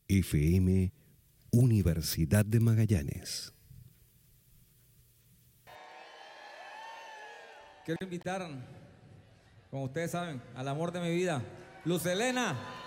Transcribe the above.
FM Universidad de Magallanes. Quiero invitar, como ustedes saben, al amor de mi vida, Luz Helena.